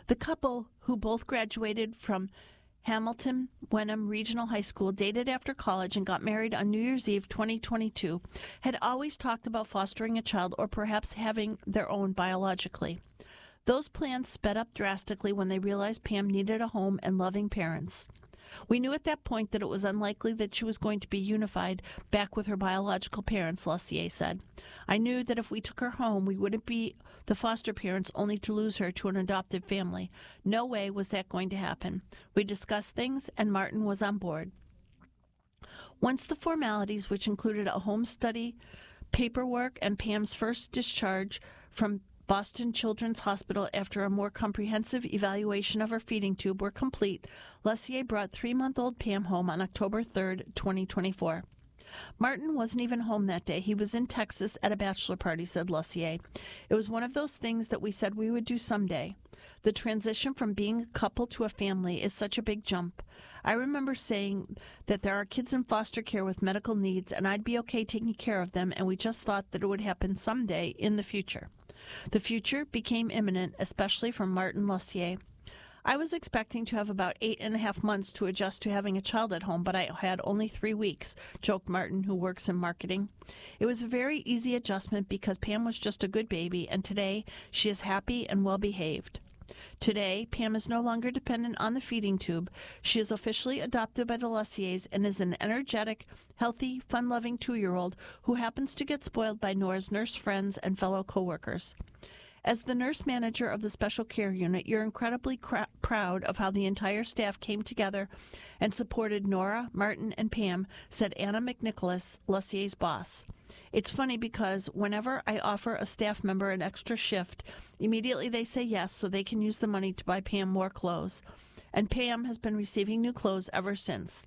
The couple, who both graduated from Hamilton Wenham Regional High School, dated after college and got married on New Year's Eve 2022, had always talked about fostering a child or perhaps having their own biologically. Those plans sped up drastically when they realized Pam needed a home and loving parents. We knew at that point that it was unlikely that she was going to be unified back with her biological parents, Lussier said. I knew that if we took her home, we wouldn't be the foster parents only to lose her to an adoptive family. No way was that going to happen. We discussed things, and Martin was on board. Once the formalities, which included a home study, paperwork, and Pam's first discharge from Boston Children's Hospital after a more comprehensive evaluation of her feeding tube were complete, Lussier brought 3-month-old Pam home on October 3rd, 2024. Martin wasn't even home that day. He was in Texas at a bachelor party, said Lussier. It was one of those things that we said we would do someday. The transition from being a couple to a family is such a big jump. I remember saying that there are kids in foster care with medical needs, and I'd be okay taking care of them, and we just thought that it would happen someday in the future. The future became imminent, especially for Martin Lussier. I was expecting to have about 8.5 months to adjust to having a child at home, but I had only 3 weeks, joked Martin, who works in marketing. It was a very easy adjustment because Pam was just a good baby, and today she is happy and well behaved. Today, Pam is no longer dependent on the feeding tube. She is officially adopted by the Lussiers and is an energetic, healthy, fun-loving 2-year-old who happens to get spoiled by Nora's nurse friends and fellow coworkers. As the nurse manager of the special care unit, you're incredibly proud of how the entire staff came together and supported Nora, Martin, and Pam, said Anna McNicholas, Lussier's boss. It's funny because whenever I offer a staff member an extra shift, immediately they say yes so they can use the money to buy Pam more clothes. And Pam has been receiving new clothes ever since.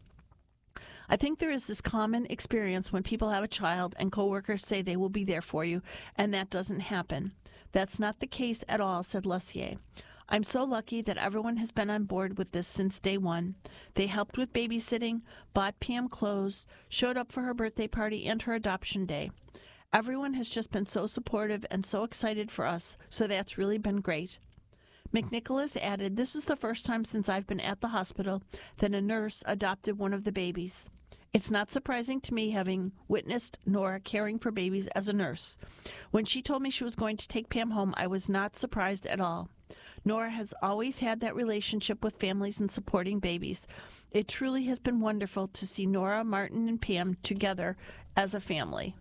I think there is this common experience when people have a child and coworkers say they will be there for you, and that doesn't happen. That's not the case at all, said Lussier. I'm so lucky that everyone has been on board with this since day one. They helped with babysitting, bought Pam clothes, showed up for her birthday party and her adoption day. Everyone has just been so supportive and so excited for us, so that's really been great. McNicholas added, this is the first time since I've been at the hospital that a nurse adopted one of the babies. It's not surprising to me, having witnessed Nora caring for babies as a nurse. When she told me she was going to take Pam home, I was not surprised at all. Nora has always had that relationship with families and supporting babies. It truly has been wonderful to see Nora, Martin, and Pam together as a family.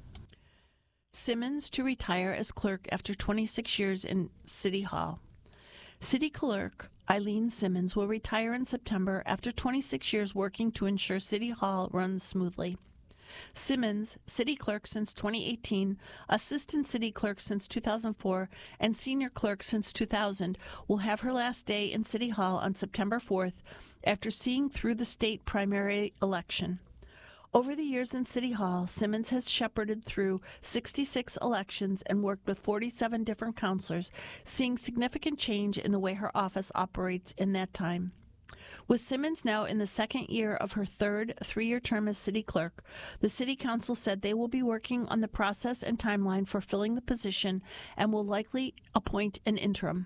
Simmons to retire as clerk after 26 years in City Hall. City Clerk Eileen Simmons will retire in September after 26 years working to ensure City Hall runs smoothly. Simmons, city clerk since 2018, assistant city clerk since 2004, and senior clerk since 2000, will have her last day in City Hall on September 4th after seeing through the state primary election. Over the years in City Hall, Simmons has shepherded through 66 elections and worked with 47 different counselors, seeing significant change in the way her office operates in that time. With Simmons now in the second year of her third 3-year term as city clerk, the city council said they will be working on the process and timeline for filling the position and will likely appoint an interim.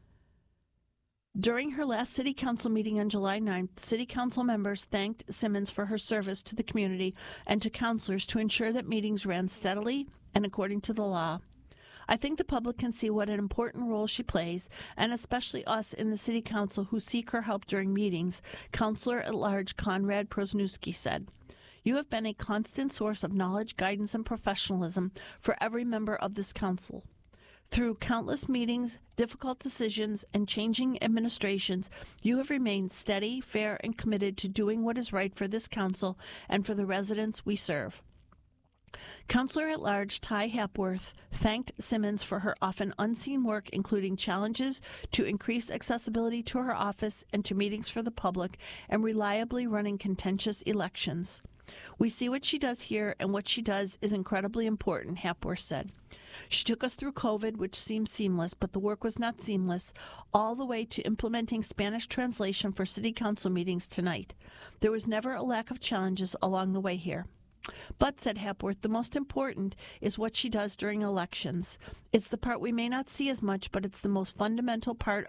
During her last city council meeting on July 9th, city council members thanked Simmons for her service to the community and to councilors to ensure that meetings ran steadily and according to the law. I think the public can see what an important role she plays, and especially us in the city council who seek her help during meetings, Councilor-at-Large Conrad Prosnewski said. You have been a constant source of knowledge, guidance, and professionalism for every member of this council. Through countless meetings, difficult decisions, and changing administrations, you have remained steady, fair, and committed to doing what is right for this council and for the residents we serve. Councilor-at-Large Ty Hapworth thanked Simmons for her often unseen work, including challenges to increase accessibility to her office and to meetings for the public, and reliably running contentious elections. We see what she does here, and what she does is incredibly important, Hapworth said. She took us through COVID, which seemed seamless, but the work was not seamless, all the way to implementing Spanish translation for city council meetings tonight. There was never a lack of challenges along the way here. But, said Hapworth, the most important is what she does during elections. It's the part we may not see as much, but it's the most fundamental part